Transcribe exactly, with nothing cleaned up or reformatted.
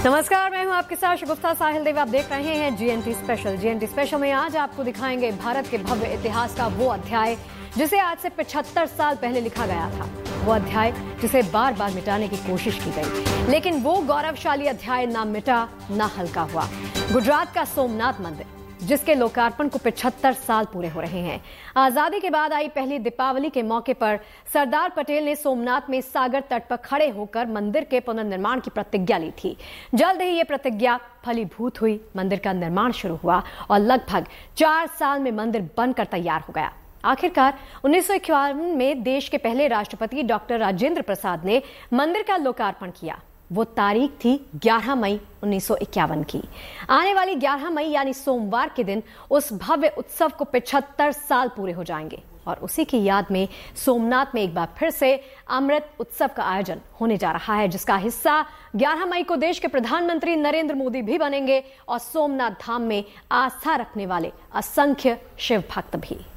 नमस्कार, मैं हूं आपके साथ शगुफ्ता साहिल देव। आप देख रहे हैं जीएनटी स्पेशल। जीएनटी स्पेशल में आज आपको दिखाएंगे भारत के भव्य इतिहास का वो अध्याय जिसे आज से पचहत्तर साल पहले लिखा गया था। वो अध्याय जिसे बार बार मिटाने की कोशिश की गई, लेकिन वो गौरवशाली अध्याय ना मिटा ना हल्का हुआ। गुजरात का सोमनाथ मंदिर, जिसके लोकार्पण को पचहत्तर साल पूरे हो रहे हैं। आजादी के बाद आई पहली दीपावली के मौके पर सरदार पटेल ने सोमनाथ में सागर तट पर खड़े होकर मंदिर के पुनर्निर्माण की प्रतिज्ञा ली थी। जल्द ही ये प्रतिज्ञा फलीभूत हुई, मंदिर का निर्माण शुरू हुआ और लगभग चार साल में मंदिर बनकर तैयार हो गया। आखिरकार उन्नीस सौ इक्यावन में देश के पहले राष्ट्रपति डॉक्टर राजेंद्र प्रसाद ने मंदिर का लोकार्पण किया। वो तारीख थी ग्यारह मई उन्नीस सौ इक्यावन की। आने वाली ग्यारह मई यानी सोमवार के दिन उस भव्य उत्सव को पचहत्तर साल पूरे हो जाएंगे और उसी की याद में सोमनाथ में एक बार फिर से अमृत उत्सव का आयोजन होने जा रहा है, जिसका हिस्सा ग्यारह मई को देश के प्रधानमंत्री नरेंद्र मोदी भी बनेंगे और सोमनाथ धाम में आस्था रखने वाले असंख्य शिव भक्त भी।